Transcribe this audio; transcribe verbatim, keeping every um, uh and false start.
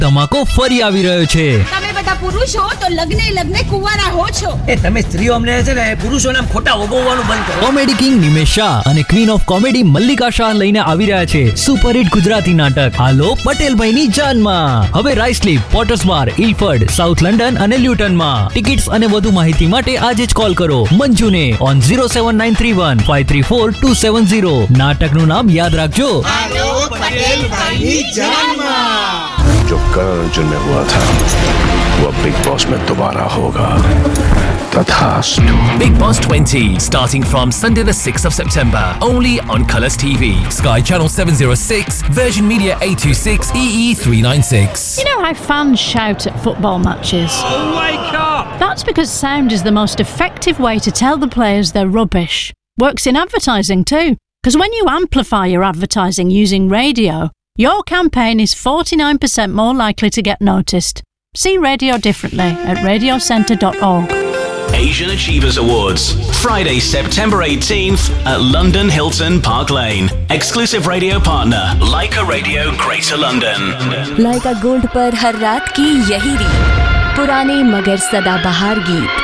ધમાકો ફરી આવી રહ્યો છે. તમે બધા પુરુષો તો લગ્ને લગ્ને કુંવારા હો છો. એ તમે સ્ત્રીઓ અમને છે ને પુરુષોને આમ ખોટા ઓગવવાનું બંધ કરો. કોમેડી કિંગ નિમેશ શાહ અને queen of comedy Mallika Shah લઈને આવી રહ્યા છે સુપરહિટ ગુજરાતી નાટક હાલો પટેલભાઈની જાનમાં. હવે રાઇસલીપ, પોટર્સબાર, ઇલફર્ડ, સાઉથ લંડન અને લ્યુટનમાં. ટિકિટ્સ અને વધુ માહિતી માટે આજે જ કોલ કરો મંજુને on zero seven nine three one five three four two seven zero. નાટકનું નામ યાદ રાખજો, હાલો પટેલભાઈની જાનમાં. जो करण अर्जुन में हुआ था वो अब बिग बॉस में दोबारा होगा. तथास्तु. Big Boss twenty starting from Sunday the sixth of September only on Colours T V, Sky Channel seven oh six, Virgin Media eight two six, E E three nine six. You know how fans shout at football matches? Wake up! That's because sound is the most effective way to tell the players they're rubbish. Works in advertising too, because when you amplify your advertising using radio, your campaign is forty-nine percent more likely to get noticed. See radio differently at radio centre dot org. Asian Achievers Awards, Friday, September eighteenth at London Hilton Park Lane. Exclusive radio partner, Leica Radio, Greater London. Lyca gold पर हर रात की यही रीत, पुराने मगर सदाबहार गीत.